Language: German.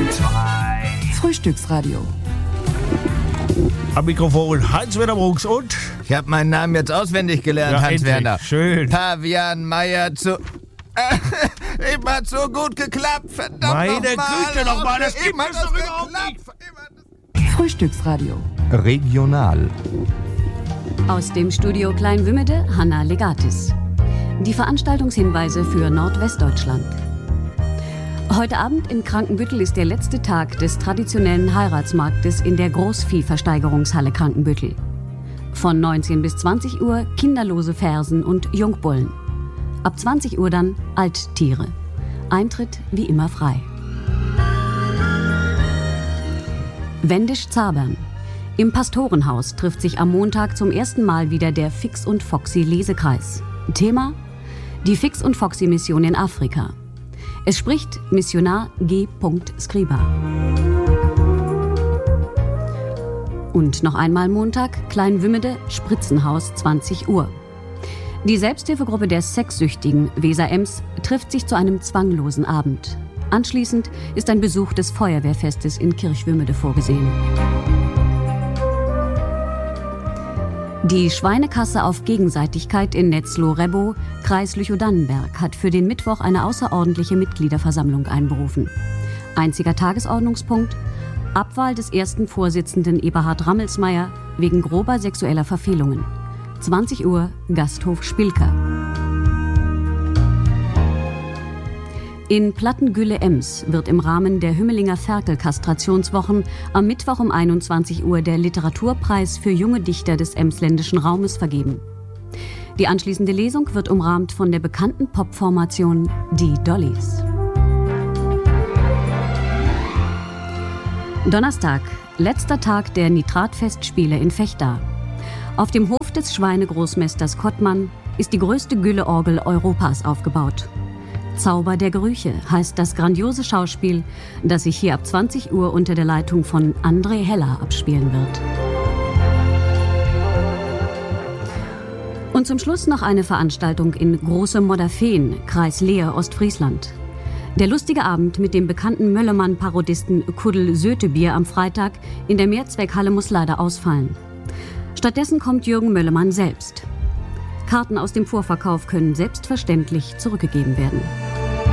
Frühstücksradio. Am Mikrofon Hans-Werner Brooks und... Ich habe meinen Namen jetzt auswendig gelernt, Ja, Hans-Werner. schön. Pavian Meier zu... Eben hat so gut geklappt, verdammt Meine nochmal. Güte nochmal, das gibt Eben hat es das doch überhaupt geklappt. Frühstücksradio. Regional. Aus dem Studio Kleinwümmede, Hanna Legatis. Die Veranstaltungshinweise für Nordwestdeutschland. Heute Abend in Krankenbüttel ist der letzte Tag des traditionellen Heiratsmarktes in der Großviehversteigerungshalle Krankenbüttel. Von 19 bis 20 Uhr kinderlose Fersen und Jungbullen. Ab 20 Uhr dann Alttiere. Eintritt wie immer frei. Wendisch-Zabern. Im Pastorenhaus trifft sich am Montag zum ersten Mal wieder der Fix und Foxy Lesekreis. Thema: die Fix und Foxy Mission in Afrika. Es spricht Missionar G. Skriba. Und noch einmal Montag, Kleinwümmede, Spritzenhaus, 20 Uhr. Die Selbsthilfegruppe der Sexsüchtigen Weser-Ems trifft sich zu einem zwanglosen Abend. Anschließend ist ein Besuch des Feuerwehrfestes in Kirchwümmede vorgesehen. Die Schweinekasse auf Gegenseitigkeit in Netzloh-Rebbo, Kreis Lüchow-Dannenberg, hat für den Mittwoch eine außerordentliche Mitgliederversammlung einberufen. Einziger Tagesordnungspunkt: Abwahl des ersten Vorsitzenden Eberhard Rammelsmeier wegen grober sexueller Verfehlungen. 20 Uhr, Gasthof Spilker. In Plattengülle-Ems wird im Rahmen der Hümmelinger Ferkel-Kastrationswochen am Mittwoch um 21 Uhr der Literaturpreis für junge Dichter des emsländischen Raumes vergeben. Die anschließende Lesung wird umrahmt von der bekannten Popformation Die Dollys. Donnerstag, letzter Tag der Nitratfestspiele in Vechta. Auf dem Hof des Schweinegroßmesters Kottmann ist die größte Gülleorgel Europas aufgebaut. Zauber der Gerüche heißt das grandiose Schauspiel, das sich hier ab 20 Uhr unter der Leitung von André Heller abspielen wird. Und zum Schluss noch eine Veranstaltung in Große Modderfehn, Kreis Leer, Ostfriesland. Der lustige Abend mit dem bekannten Möllermann-Parodisten Kuddel Sötebier am Freitag in der Mehrzweckhalle muss leider ausfallen. Stattdessen kommt Jürgen Möllermann selbst. Karten aus dem Vorverkauf können selbstverständlich zurückgegeben werden.